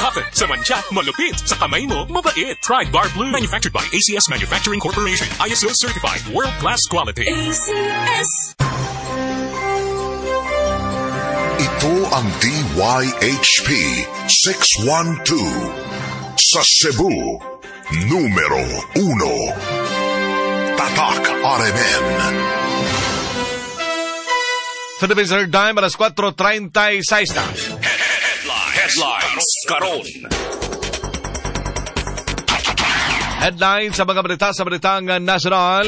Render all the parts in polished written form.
coffin. Sa mancha, malupit. Sa kamay mo, mabait. Pride Bar Blue. Manufactured by ACS Manufacturing Corporation. ISO certified. World-class quality. ACS. Ito ang DYHP 612 sa Cebu, numero 1. Tatak RMN. Philippines Third Time, alas 4:36 na. Headlines karon. Headlines sa mga balita sa balitang national.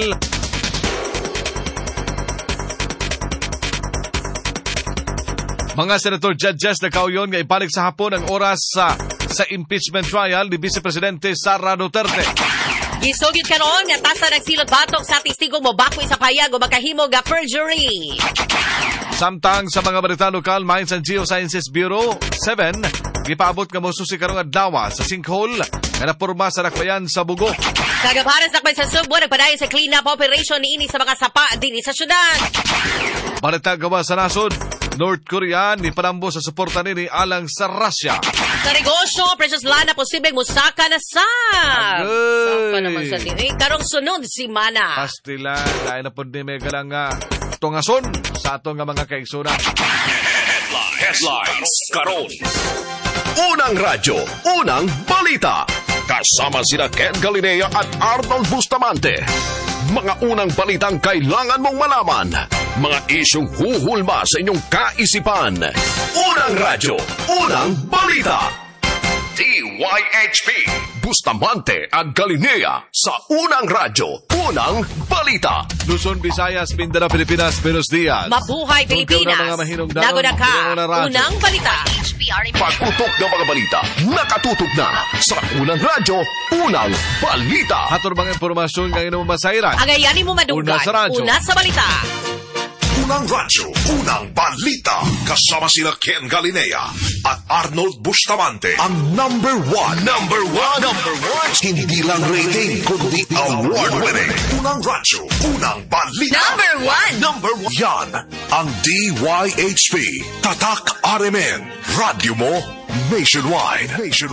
Mga senator judges na kauyon nga ibalik sa hapon ang oras sa impeachment trial ni Vice Presidente Sara Duterte. Gisugid karon nga tasa nagsilot batok sa testigo mo bakoy sa payag o makahimo nga perjury. Samtang sa mga balita lokal, Mines and Geosciences Bureau 7 gipaabot nga mosusi karong adlaw sa sinkhole nga napurma sa Nakbayan sa Bugo. Kagabaran sa Nakbay sa Subo nagpadayon sa clean-up operation niini sa mga sapa dinhi sa syudad. Balita gawa sa nasod, North Korea ni panambo sa suporta nini alang sa Russia. Sa negosyo, precious lana posibleng musaka na sa. Saka naman sa karong sunod si Mana. Pastila, dahil na po ni may galang tungason sa atong mga kaigsunan. Headlines karon. Unang radyo, unang balita. Kasama sina Ken Galinea at Arnold Bustamante. Mga unang balitang kailangan mong malaman. Mga isyong huhulma sa inyong kaisipan. Unang radyo, unang balita. DYHP, Bustamante at Galinea sa unang radyo, unang balita. Luzon, Visayas, Mindanao, Pilipinas, Buenos Dias. Mabuhay Pilipinas. Nagoda ka, unang balita. Pagputok ng mga balita, nakatutok na sa unang radyo, unang balita. Hator mga impormasyon ng inyong masairan. Agayanin mo madugay, una sa radyo. Una sa balita. Unang radyo, unang balita. Kasama sila Ken Galinea at Arnold Bustamante. Ang number one. Hindi lang rating, kundi award-winning. Unang radyo, unang balita. Number one. Yan ang DYHP. Tatak RMN. Radyo mo nationwide.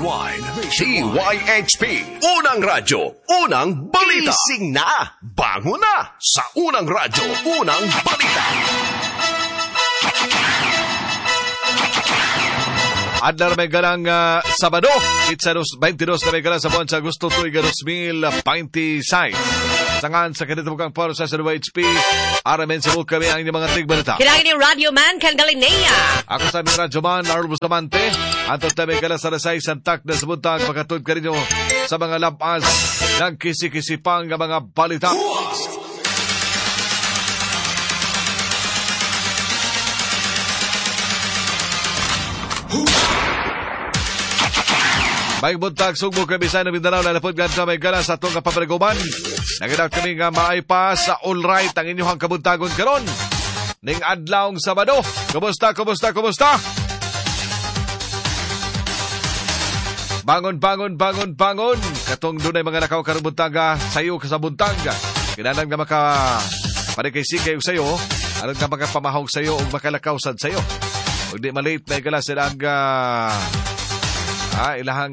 DYHP, unang radyo, unang balita. Gising na, bango na sa unang radyo, unang balita. Adlar may galang Sabado, itsa 22 na may galang sa buwan sa Agosto tuig 2026. Sangan sa kanito mukang paro sa WHP, RMN sa kami ang inyong mga tigbalita. Kinangin ni Radio Man Ken Galinea. Ako sa aming Radyo Man, Arnold Bustamante. Antot na may galang sa rasay, santak na sabuntang pagkatod ka rin sa mga labas ng kisi-kisipang mga balita. May buntag sugbo kami sa Mindanao na napod ganito may gala sa itong kapapreguman. Naginag kami nga maaypa sa all right ang inyong kabuntagon karon. Ning adlawng Sabado. Kumusta? Bangon. Katong dunay mga nakaw karubuntaga sayo sa buntaga. Kinanang nga maka panikay-sikay sayo. Aron nga makapamahog sayo o makalakaw sad sayo. Huwag di malate may gala silang ilahang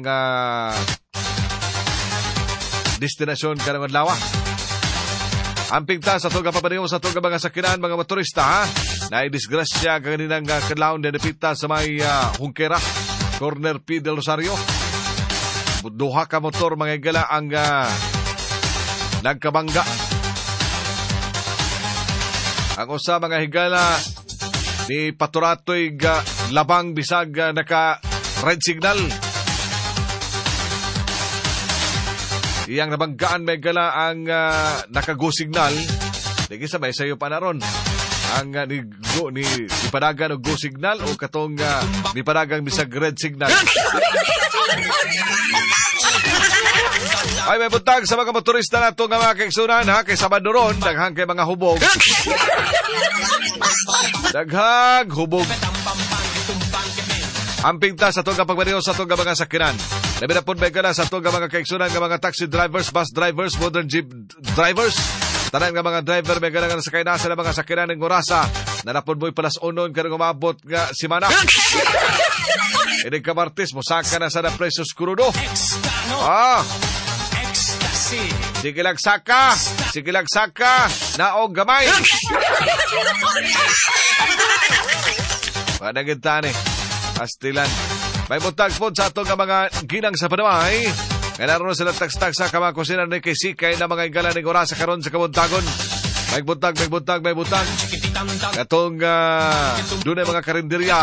destinasyon karang adlaw. Amping ta sa tuga papaniyo sa tuga mga sakinan mga motorista na disgrasya kaninang kadlawon na napita sa may Hungkera Corner P del Rosario. Duha ka motor mga igala ang nagkabangga. Ang usa mga higala ni paturatoy labang bisag naka red signal. Iyang nabanggaan may gala ang naka-go signal. Lagi sa may sayo pa na ron. Ang ni padagan og go signal o katong ni padagang bisag red signal. Ay may buntag sa mga motorista na ito nga mga kaigsunan kay Sabado ron, daghang kay mga hubog. Daghang hubog. Amping ta sa itong pagmaniho sa itong mga sakinan. Labi na po may gana sa itong mga kaigsunan ng mga taxi drivers, bus drivers, modern jeep drivers. Tanan nga mga driver may gana sa kainasa ng mga sakinan ng orasa Nanapod mo'y palas unon karong umabot nga simana. Inig ka Martes, musaka na sa na presos krudo. Sige lang saka, naog gamay. Panagintani, astilan. May butag po sa ato nga mga ginang sa panamay. Kailangan sila tagstag sa kamakusinan ni Kisikay na mga ingala ng oras sa karon sa kabuntagon. May butag. Katong doon ay mga karinderya.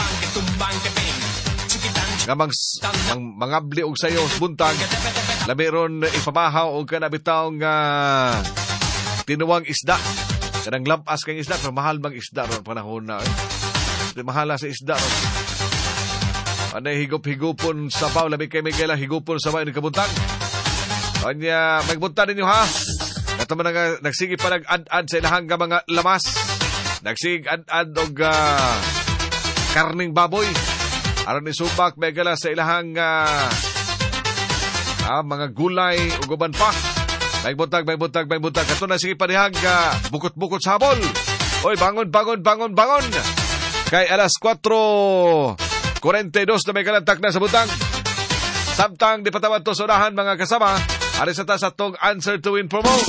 Nga mangabli og sayo buntag. Labiron ipamahaw o kanabitaong tinuwang isda. Kanang lampas kang isda, pero mahal bang isda ron panahon na. Mahala sa isda ron. Anay higup-higupon sa baw, labi kay Miguel, higupon sa baw ni kabuntag. Kanya, magbunta ninyo ha. Ito man nagsigi pa nag-ad-ad sa ilahang mga lamas. Nagsig ad-ad og karning baboy. Aron ni Subak, Miguel, sa ilahang mga gulay ug uban pa. May buntag. Kato na sige parihag bukot-bukot sa habol. Oy, bangon. Kay alas 4:42 na may kalantak na sa butang. Samtang di patawad to sorahan mga kasama. Ari sa ta sa tong Answer to Win promo.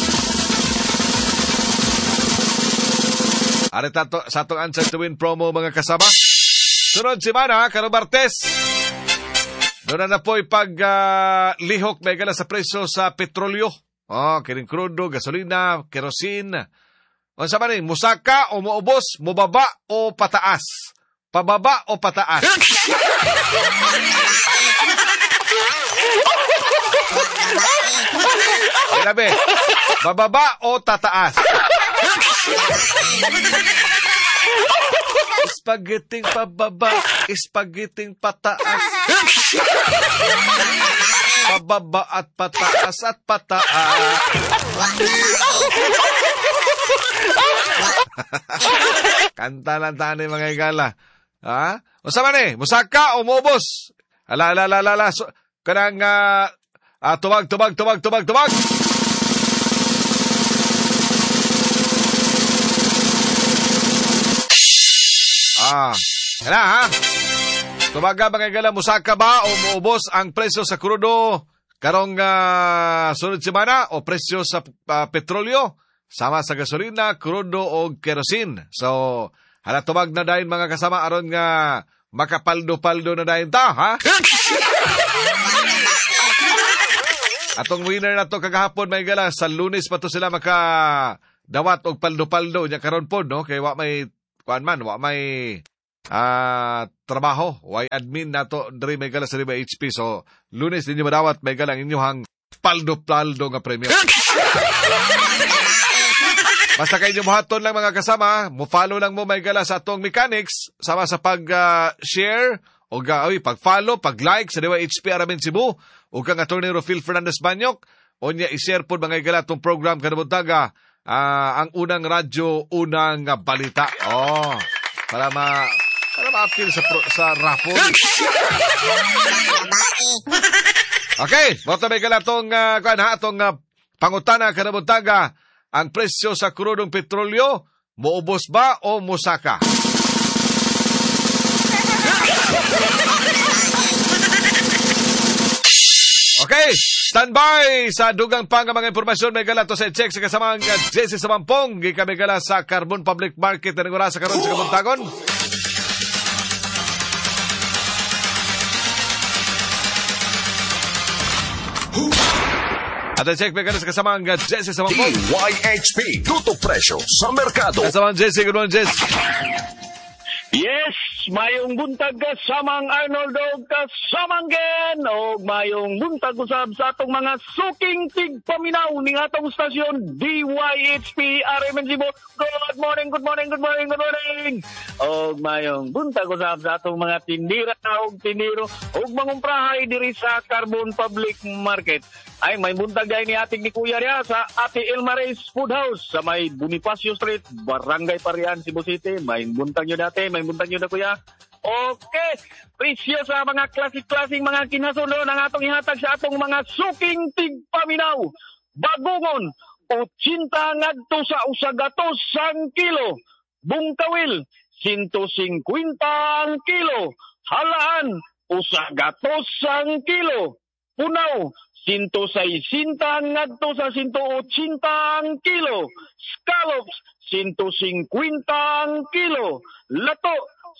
Ari tato sa tong Answer to Win promo mga kasama. Sunod semana karong Martes. Doon na po'y lihok may gala sa presyo sa petrolyo. Kiring krudo, gasolina, kerosene. O sa manin, musaka o muubos, mubaba o pataas? Pababa o pataas? Grabe, bababa o tataas? Spagheting pababa, spagheting pataas. Pababa at pataas at pataas. Kanta lang tayo mga igala. Ha? O sa mani, musaka o mubos? Ala. So, kanang tubag. Kaya ha? Tumaga mga igala, musaka ba o muubos ang presyo sa krudo karong sunod semana o presyo sa petrolyo? Sama sa gasolina, krudo o kerosene. So, hala tumag na dahil mga kasama aron nga makapaldo-paldo na dahil ta, ha? Atong winner na to kagahapon, may gala, sa Lunes pa to sila makadawat og paldo-paldo niya karon pod, no? Kay wa may trabaho, way admin na to diri may gala sa Riba HP. So, Lunes din madawat may gala ang inyong paldo-paldo nga premyo. Basta kayo muhaton lang mga kasama, mo-follow lang mo may gala sa atong mechanics, sama sa pag-share, o pag-follow, pag-like sa Dewa HP Aramin Cebu, o kang Atty. Rofil Fernandez Banyok, o niya i-share po mga gala itong program kanabuntaga, ang unang radyo, unang balita. Para ma-appeal sa raffle. Okay, boto may gala itong pangutana kanabuntaga, ang presyo sa krudong petrolyo, muubos ba o musaka? Okay, standby sa dugang pang mga impormasyon. May gala to sa check sa kasamang Jesse Samampong. Kami gala sa Carbon Public Market na nagura sa karon sa Kabuntagon. At check may gala sa kasamang Jesse Samampong. DYHP, tutok presyo sa merkado. Kasamang Jesse, good morning Jesse. Yes, mayong buntag kasamang Arnold o kasamang Gen o mayong buntag usab sa atong mga suking tigpaminaw ning atong stasyon DYHP RMN Cebu. Good morning. O mayong buntag usab sa atong mga tindira o tindiro o mangumprahay diri sa Carbon Public Market. Ay, may buntag ni ating ni Kuya Ria sa Ate Elmares Food House sa may Bonifacio Street, Barangay Parian, Cebu City. May buntag nyo dati, may buntag nyo na Kuya. Okay, presyo sa mga klasik-klasik mga kinasundo ng atong ihatag sa atong mga suking tigpaminaw. Bagungon, 80 ngadto sa usagatos sang kilo. Bungkawil 150 ang kilo. Halaan usagatos ang kilo. Punaw 160 ngadto sa 180 ang kilo. Scallops 150 ang kilo. Lato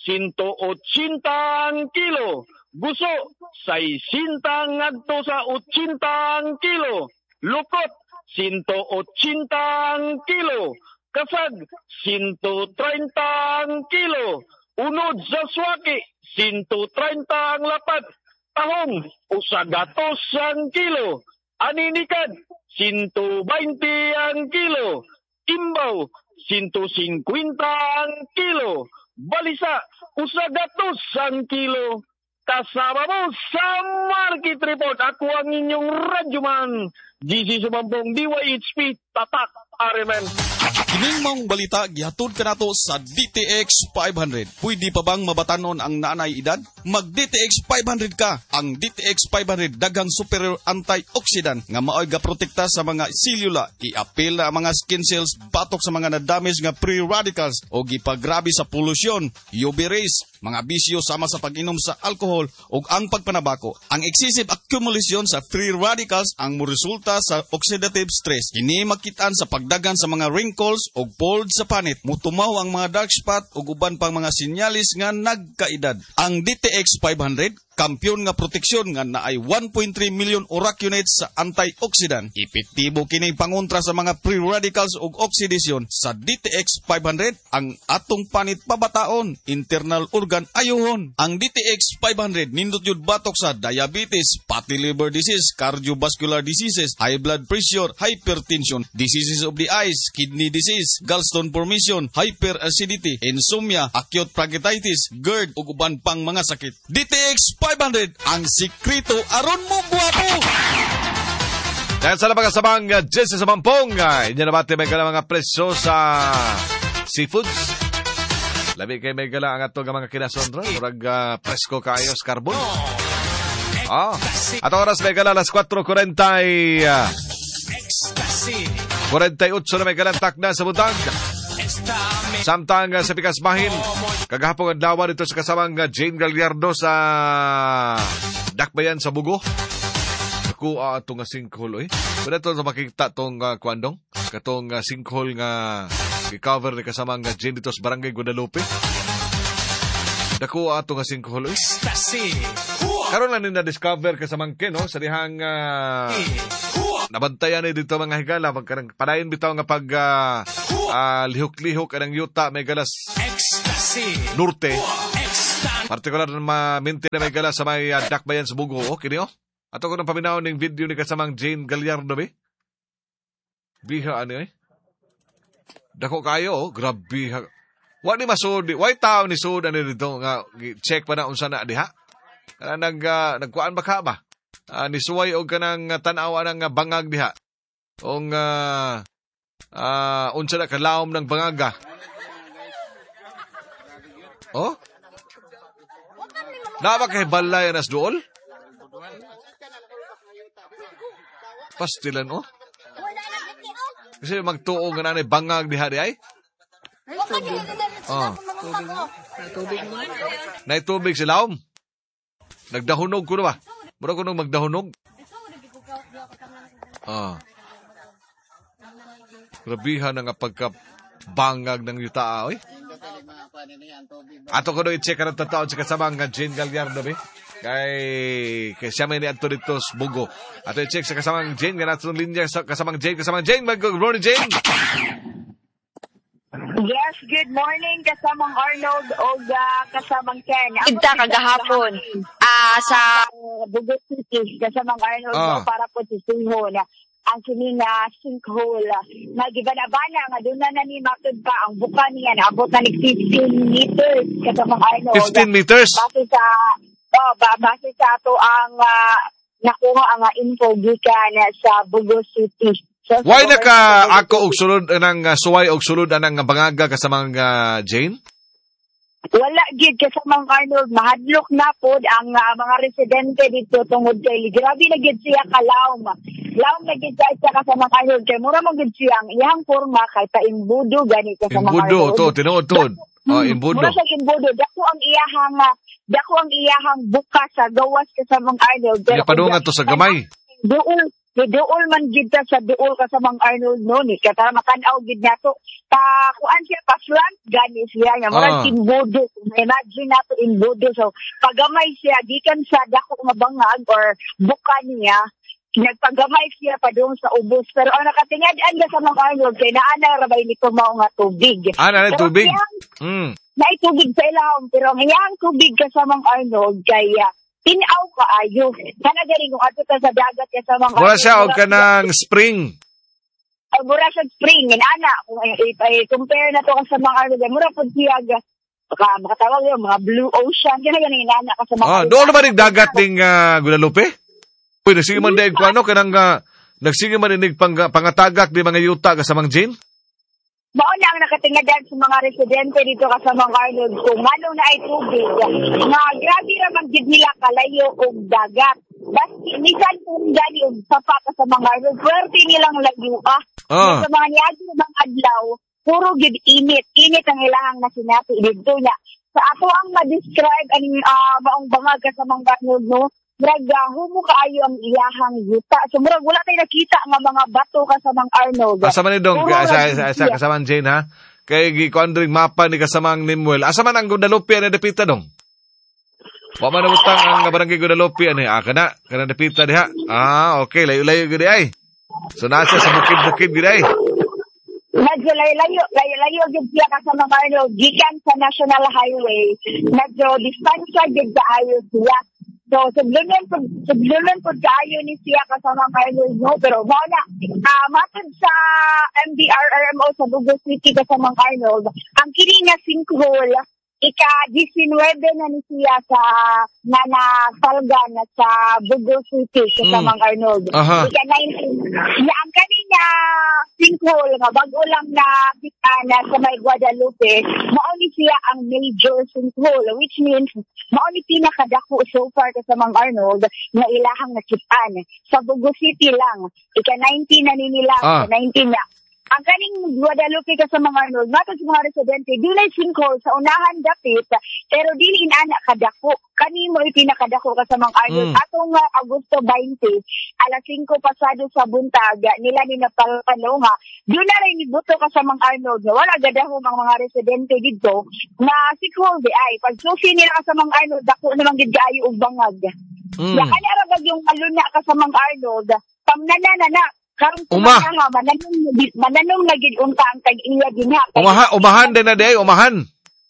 180 ang kilo. Guso 60 ngadto sa 80 ang kilo. Lukot 180 ang kilo. Kasag 130 ang kilo. Unod sa swaki 130 ang lapat. Tahong usagatos ang kilo. Aninikad 120 ang kilo. Imbaw 150 ang kilo. Balisa usagatos ang kilo. Kasama mo sa Market Report. Ako ang inyong radyoman, GC Sumampong, DYHP, Tatak, RMN. Kining maong balita gihatod kanato sa DTX 500. Pwede pa bang mabatanon ang naanay edad? Mag DTX 500 ka. Ang DTX 500 daghang superior antioxidant nga maoy ga protekta sa mga selula, i-apil ang mga skin cells batok sa mga na-damage nga free radicals o gipagrabe sa polusyon, UV rays, mga bisyo sama sa pag-inom sa alcohol ug ang pagpanabako. Ang excessive accumulation sa free radicals ang moresulta sa oxidative stress. Kini makitaan sa pagdagan sa mga wrinkles ug fold sa panit, mutumaw ang mga dark spot ug uban pang mga sinyalis nga nagkaedad. Ang DTX 500 kampiyon nga proteksyon nga naay 1.3 million oracunates sa antioxidant. Epektibo kini pangontra sa mga free radicals ug oxidation. Sa DTX 500 ang atong panit pabataon, internal organ ayuhon. Ang DTX 500 nindot yun batok sa diabetes, fatty liver disease, cardiovascular diseases, high blood pressure, hypertension, diseases of the eyes, kidney disease, gallstone formation, hyperacidity, insomnia, acute pancreatitis, GERD ug uban pang mga sakit. DTX 500 ang sikrito aron mo guwapo. Dahil sa napakasamang Jesse sa Mampong, inyo nabati may gala mga presyo sa seafoods. Labi kay may gala ang ato mga kinasondra, murag presko kayo sa carbon. At oras may gala alas 4:40. 48 na may galantak na sa butang. Samtang sa Pikas Bahin, kagahapong adlaw dito sa kasamang Jane Gallardo sa Dakbayan sa Bugo. Ako itong sinkhole, Pero ito sa makikita itong kwandong. Katong sinkhole nga i-cover ni kasamang Jane dito sa Barangay Guadalupe. Dako itong sinkhole, Karon lang na-discover kasamang Ken, sa dihang nabantayan ni dito mga higala. Padayon bitaw nga pag lihok-lihok anang yuta may galas norte. Partikular na maminti na may galas sa may Dakbayan sa Bugo. Okay niyo? Ato ko nang paminaw ng video ni kasamang Jane Gallardo, Biha ano Dako kayo, grabe. Wa ni masud, why tao ni sud ani dito nga check pa na unsa na diha. Nagkuan ba ka ba? Nisuway og kanang tan-aw ng bangag diha. Ong unsa na kalawom ng bangaga. Naba kay balay nas duol? Pastilan Kasi magtuo nga nanay bangag diha di ay? Tubig. Nay tubig si lawom. Nagdahunog ko na ba? Mura ko nung magdahunog. Grabihan na nga pagkabangag ng yuta, Ato ko doon i-check ang tataon sa kasamang Jane Gallardo, Kay siya may niadto dito sa Bugo. Ato i-check sa kasamang Jane, nga natin linya sa kasamang Jane. Good morning, Jane! Yes, good morning kasamang Arnold o kasamang Ken. Kita kagahapon. Sa Bugo City, kasamang Arnold para po sa sinkhole. Ang sining sinkhole. Nagibana-bana nga doon na ni matod pa ang buka niya. Abot na ni 15 meters kasamang Arnold. 15 meters? Base sa ato ang nakuha ang info gikan sa Bugo City. Why naka ako og sulod ng suway og sulod anang bangaga kasamang Jane? Wala gid kasamang Arnold, mahadlok na pod ang mga residente dito tungod kay grabe na gid siya kalawom. Naglaom na gid siya kasama Arnold kay mura man gid siya ang iyang forma kay paimbudo gani kasama Imbudo, Arnold. to, tinuod. Imbudo. Mura siya imbudo. Dako ang iyahang buka sa gawas kasama Arnold. Iya padungan to sa gamay. Duol man gid ta sa duol kasamang Arnold no ni kaya makanaw gid nato pa kuan siya pa slant gani siya nga murag imbudo. Imagine nato imbudo so pagamay siya gikan sa dako nga bangag or buka niya nagpagamay siya pa doon sa ubos pero ang nakatingad-an ka sa mga Arnold kay naana rabay ni kumaw nga tubig. Na tubig. Naitubig sa ilahom pero ang iyang tubig kasamang Arnold kaya tinaw kaayo. Kana gani kung ato ka sa dagat ka sa mga Wala siya og kanang spring. Mura siya spring ana kung compare na to ka sa mga mura pud siya makatawag yung mga blue ocean kana gani ana ka sa mga doon naman dagat ning Guadalupe. Pwede sige man daig kuano kanang nagsige man inig pangatagak di mga yuta ka sa mga Jane. Mao na ang nakatingadan sa mga residente dito kasamang Arnold kung anong na ay tubig. Nga grabe naman gid nila kalayo og dagat. Basta minsan kung gani og sapa kasamang Arnold, swerte nilang layuka. Sa mga niagi ng adlaw, puro gid init. Init ang ilahang nasinati dito niya. Sa ato ang ma-describe aning maong bangag kasamang Arnold no, humo kaayo ang iyahang yuta. So murag wala tayo nakita nga mga bato kasamang Arnold. Asa man ni dong sa kasamang Jane ha? Kay gikuandring mapa ni kasamang Nimwel. Asa man ang Guadalupe na dapita dong? Wa man nabutang ang barangay Guadalupe ani kana dapita diha. Okay, layo-layo gid ay. So nasa sa bukid-bukid gid ay. Medyo layo gid siya kasamang Arnold gikan sa National Highway. Medyo distansya gid kaayo siya. So, sublunan po kayo ni siya kasama Arnold no, pero muna, matod sa MDRRMO sa Bugo City kasama Arnold, ang kini nga sinkhole, ika-19 na ni siya sa nanasalga na sa Bugo City kasama Arnold. Ika-19. Ang kanina sinkhole nga, bago lang na kita sa may Guadalupe, mauni siya ang major sinkhole, which means mauni pinakadako so far kasamang Arnold na ilahang nakitaan sa Bugo City lang. Ika-19 na nila, 19 na. Ang kaning Guadalupe kasamang Arnold, matod sa mga residente, dilay sinkhole sa unahan dapit, pero dili inana kadako. Kani mo pinakadako kasamang Arnold. Atong Agosto 20, alas 5 pasado sa buntag, nila ni napalpano nga, doon na rin ibuto kasamang Arnold. Wala gadahong ang mga residente dito na sinkhole di ay. Pag susi nila kasamang Arnold, dako naman gidaayo og bangag. Kani arabag yung aluna kasamang Arnold, pamnana karon nga mananong na gid unta ang tag-iya dinha. Umahan din na day, umahan.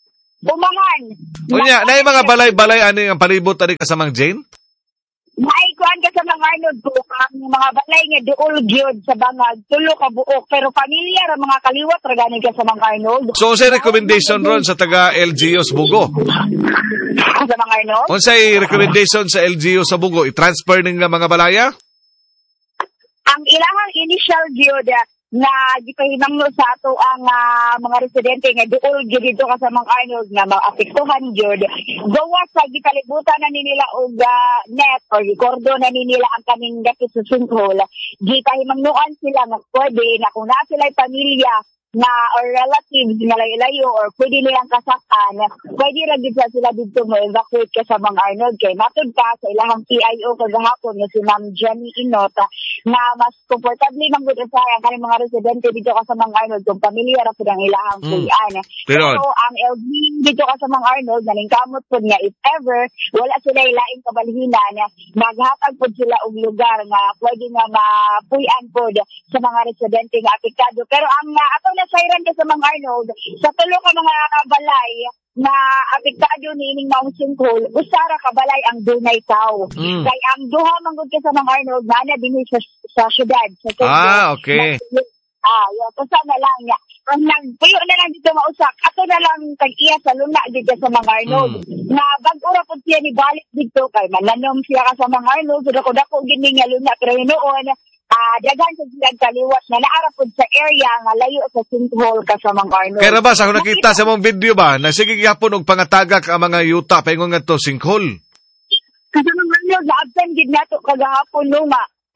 Unya, nay mga balay-balay ani ang palibot ani kasamang Jane? Maikuan ka sa mga Arnold po, ang mga balay nga duol gyud sa bangag, tulo ka buok, pero pamilya ra mga kaliwat ra gani ka sa mga Arnold. So unsay recommendation ron sa taga LGU sa Bugo? Sa mga Arnold? Unsay recommendation sa LGU sa Bugo? I-transfer ning mga balaya? Ang ilahang initial gyud na gipahinangno sa ato ang mga residente nga duol gyud dito kasamang Arnold nga maapektuhan gyud gawa sa gipalibutan na nila og net or cordon na nila ang kaming dapit sa sinkhole. Gipahimangnuan sila nga pwede na kung naa sila pamilya na or relatives na layo-layo or pwede nilang kasakan, pwede ra gid sila dito mo evacuate ka sa mga Arnold kay matod ka sa ilahang PIO kagahapon nga si Ma'am Jenny Inota na mas komportable man gud sa ang mga residente dito ka sa mga Arnold kung pamilya ra pud ang ilahang puyan. Pero ang LG dito ka sa mga Arnold nalingkamot pud nga if ever wala sila ilaing kabalhinan maghatag pud sila og lugar nga pwede nga mapuy-an pud sa mga residente nga apektado. Pero ang ato na sayran ka sa mga Arnold sa tulo ka mga balay na apektado niining maong sinkhole, usara ka balay ang dunay tao. Kay ang duha manggod ka sa mga Arnold na dinhi sa syudad. Okay. Kasi na lang niya. Ang nagpuyo na lang dito mausak, ato na lang tag-iya sa luna dito sa mga Arnold. Na bag-ura po siya ni balik dito kay mananom siya ka sa mga Arnold, so dako-dako gini nga luna, pero noon, daghan sa silang kaliwas na naarapod sa area nga layo sa sinkhole ka sa mga Arnold. Kaya ba, sa nakita sa mong video ba, na sige gihapon og pangatagak ang mga yuta, paingon nga to sinkhole? Kasi mga Arnold, na-absent din nato kagahapon luma.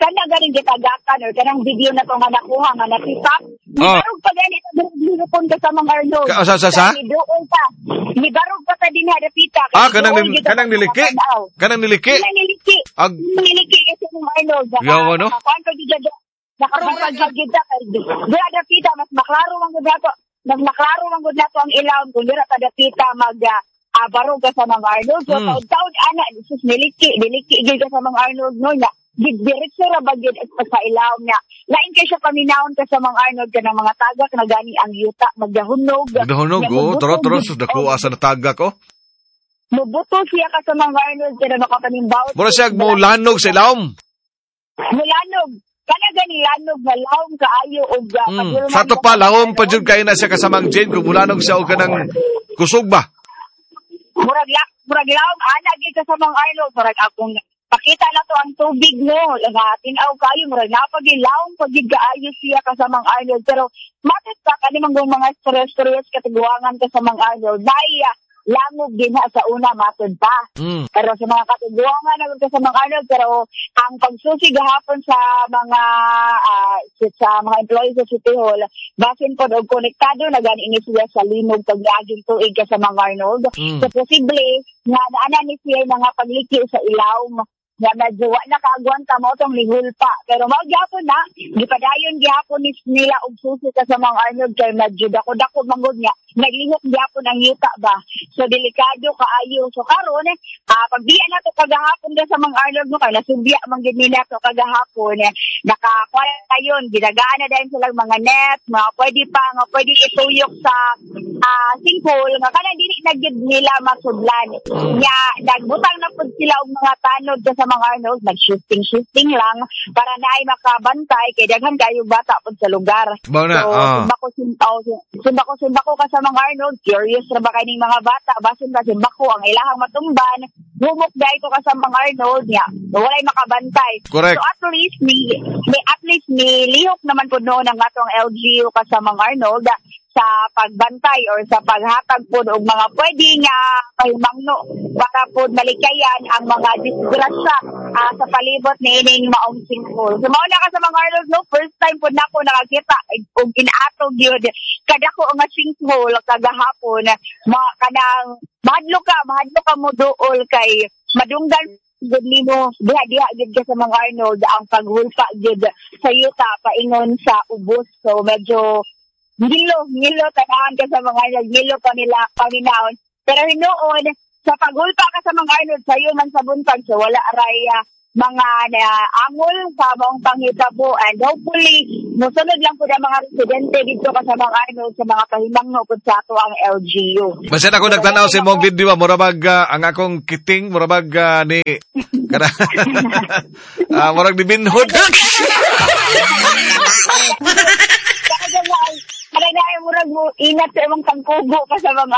kana galing gitagakan or kanang video na to nga nakuha nga natitap. Nibarog pa ganito dinupon ka sa mga Arnold. Sa? Nidoon ka. Nibarog pa ta din hadapita. Kanang niliki? Kanang niliki? Niliki ito ng Arnold. Yaw ano? Nakaroon ka gagida. Dira dapita mas maklaro man gud nato. Mas maklaro man gud nato ang ilawom kung dira ta dapita barog ka sa mga Arnold. So taud ana sus niliki gid ka sa mga Arnold no na. Diretso ra bagid sa ilawom niya. Lain kay siya paminawon ka sa mga Arnold ka ng mga tagak na gani ang yuta magdahunog. Toro dako asa na tagak ko. Mubuto siya ka sa mga Arnold kaya makapanimbaw. Mura siya mulanog sa ilawom. Mulanog. Kana gani lanog na lawom kaayo og Sa to pa lawom pa jud kay na siya kasamang Jane kung mulanog siya og kanang kusog ba. Murag lawom ana gid ka sa mga Arnold murag akong pakita na to ang tubig no, tinaw kayo, murag napagilawang pagigaayo siya kasamang Arnold. Pero matit ka kanimang mga stress katiguangan kasamang Arnold, dahil langog din sa una matod pa. Pero sa mga katiguangan na kasamang Arnold, pero ang pagsusi gahapon sa mga employees sa City Hall, basin po og konektado na gani siya sa linog pag-aging tuig kasamang Arnold. So posible na naana ni siya nga pagliki sa ilawom nga medyo na kaagwanta mo itong lihulpa. Pero magyapon na, gipadayon gyapon nila og susi ka sa mga Arnold kay medyo dako-dako mangod nga. Naglihok gyapon ang yuta ba. So delikado kaayo. So karon pagbiya na to kagahapon sa mga Arnold mo kay nasubya man gid nila to kagahapon. Nakakuha tayon, ginagaan na din silang mga net, mga pwede ituyok sa sinkhole nga kana dili na gid nila masudlan. Nya nagbutang na pud sila og mga tanod sa mga Arnold, nag-shifting lang para naay makabantay kay daghan kayo bata pud sa lugar. Simbako ka sa mga Arnold, curious ra ba kaning mga bata basin ka simbako ang ilahang matumban, humok dai to ka sa mga Arnold nya. Walay makabantay. Correct. So at least ni lihok naman pud noon ang atong LGU ka sa mga Arnold sa pagbantay or sa paghatag po og mga pwede nga pahimangno para po malikayan ang mga disgrasya sa palibot ni ining maong sinkhole. So mao na ka sa mga Arnold no, first time po nako nakakita og inaatog yun kadako nga sinkhole kagahapon kanang mahadlo ka mo duol kay madunggan gud nimo diha gid ka sa mga Arnold ang paghulpa gid sa yuta paingon sa ubos. So medyo Ngilo, tanahan ka sa mga ngilo pa nila paminaon. Pero hinoon, sa paghulpa ka sa mga Arnold, sa'yo man sa buntag, so wala araya mga angol sa mga panghitabo. And hopefully, musunod lang po na mga residente dito ka sa mga Arnold, sa mga kahimangno po sa ato ang LGU. Basin ako nagtanaw sa mong video, murabag ang akong kiting, murabag ni... murag ni Binhod. Kaya murag mo ingat sa imong tangkubo ka sa mga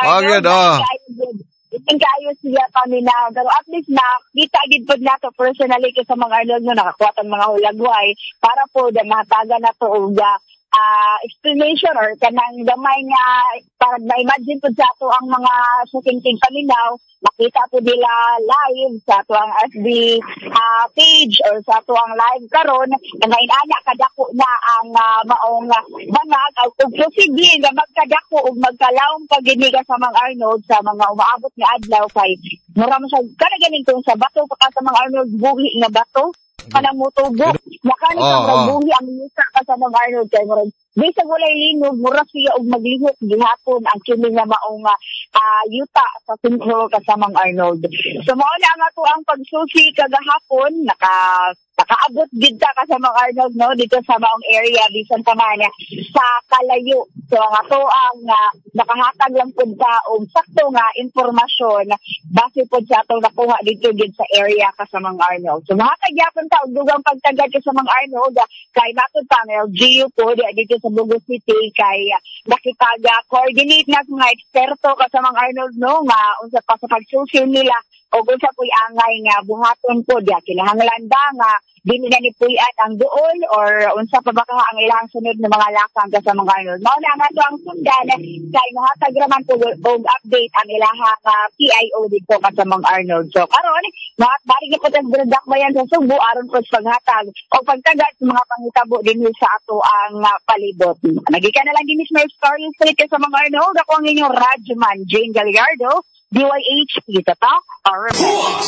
kayo siya paminaw. Pero at least kita gid pod nato personally ka sa mga Arnold no nakakuha tang mga hulagway para po mahatagan nato og explanation or kanang gamay nga para na-imagine po sa ato ang mga suking paminaw, makita po nila live sa ato ang FB page or sa ato ang live karon nga inana kadako na ang maong bangag ug posible nga magkadako ug magkalawom paginiga sa mga Arnold sa mga umaabot nga adlaw kay mura man sa kada ganing kung sa bato pa sa mga Arnold buhi nga bato kanang mutubo nakani ang buhi ang yuta ka sa mga Arnold kay mura bisag walay linog mura siya og maglihok gihapon ang kini nga maong yuta sa sinkhole ka sa mga Arnold. So mao na nga to ang pagsusi kagahapon nakaabot gid ka sa mga Arnold no dito sa maong area bisan pa man sa kalayo. So nga to ang nakahatag lang pud ta og sakto nga impormasyon base pud sa atong nakuha dito gid sa area ka sa mga Arnold. So mahatag gyapon ta og dugang pagtagad ka sa mga Arnold kay matud pa ang LGU po dito sa Bogo City kay nakipag-coordinate na mga eksperto ka sa mga Arnold no nga unsa pa sa pagsusi nila o kung sa puy angay nga buhaton po diya kinahanglan ba nga dili na ni puyan ang duol or unsa pa ba ka ang ilang sunod na mga lakang sa mga ano. Mao na nga to ang sundan kay mohatag raman po og update ang ilahang PIO dito sa mga Arnold. So karon bari gyud po tag bayan sa Subo aron po sa paghatag o pagtagat sa mga panghitabo dinhi sa ato ang palibot. Nagikan na lang din Miss Story Street sa mga Arnold. Ako ang inyong Radyoman Jane Gallardo, DYHP Tatak RMS.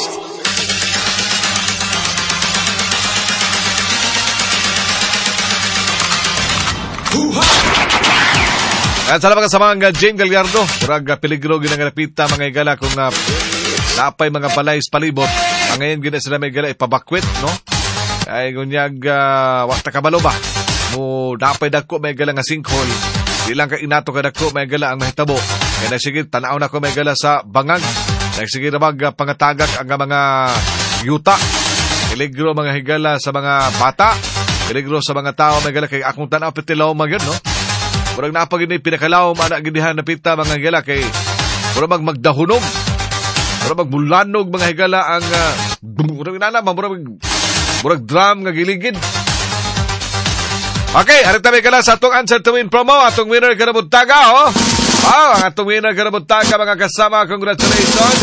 At salamat ka sa mga Jane Gallardo. Murag peligro ginangalapita mga igala kung napay mga balays palibot. Ang ngayon gina sila may igala ipabakwit, no? Ay gunyag wakta kabalo ba? Mo napay dagko may igala nga sinkhole. Di lang ka inato ka dagko may igala ang mahitabo. Kaya nagsige tanaw na ko may igala sa bangag. Nagsige na pangatagak ang mga yuta. Peligro mga higala sa mga bata. Peligro sa mga tao may igala kay akong tanaw petilaw magyud, no? Murag napagin ni pinakalaom anak gindihan na pita mga higala kay murag magdahunog. Murag magbulanog mga higala ang murag nalaman murag drum nga giligid. Okay, harita may kala sa atong answer to win promo. Atong winner karabutaga, oh. Wow, ang atong winner karabutaga mga kasama. Congratulations.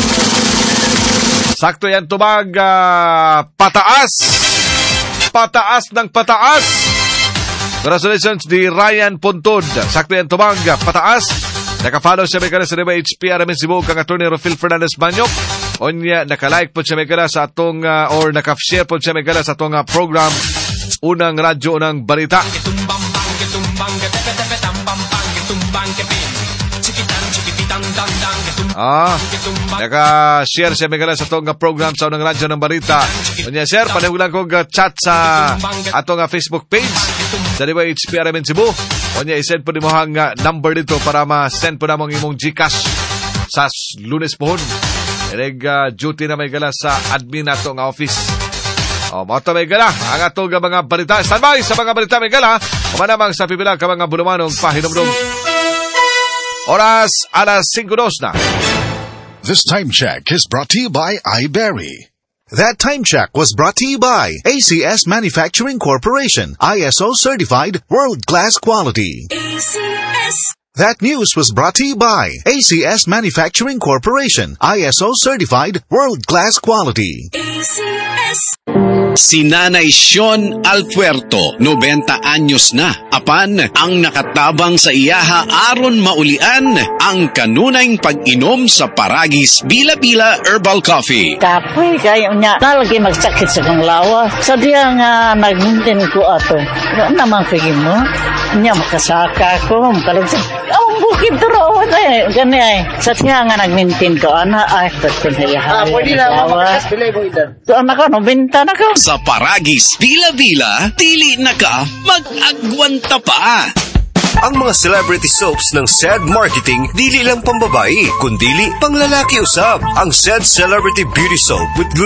Sakto yan tumag pataas. Pataas ng pataas. Congratulations di Ryan Puntod. Sakto yan tumag pataas. Naka-follow siya may kala sa HP Aramin Cebu kang attorney Rofil Fernandez Banyok. Onya, naka-like po siya may kala sa atong or naka-share po siya may kala sa atong program Unang Radyo, Unang Balita. Naka-share siya may kala sa atong program sa Unang Radyo, Unang Balita. Onya, share, panahulang kong chat sa atong Facebook page sa HP Aramin Cebu. Onya, isend po ni mo hang number dito para ma-send po namang imong GCash sa Lunes pohon. Duty na may gala sa admin nato nga office. Mato may gala ang ato nga mga balita. Standby sa mga balita may gala. Kumanamang sa pipila ka mga bulumanong pahinomdom. Oras alas 5:02 na. This time check is brought to you by iBerry. That time check was brought to you by ACS Manufacturing Corporation, ISO certified world-class quality. ACS. That news was brought to you by ACS Manufacturing Corporation, ISO certified world-class quality. ACS. Si Nanay Sean Alpuerto, 90 anyos na. Apan, ang nakatabang sa iyaha aron maulian ang kanunay pag-inom sa Paragis Bila-Bila Herbal Coffee. Kapoy kayo niya. Nalagi magsakit sa kong lawa. Sadya nga nag-maintain ko ato. Ano naman pagin mo? Niya makasaka ko. Makalagsak. Bukid doon gani ay. Sadya nga nag-maintain ko. Ay, pagkin na iyaha. Pwede na makakas bilay mo idan. So, anak ko, benta na ko. Sa Paragis Bila-Bila, dili na ka mag-agwanta pa. Ang mga celebrity soaps ng SED Marketing dili lang pambabae, kundili panglalaki usab. Ang SED Celebrity Beauty Soap with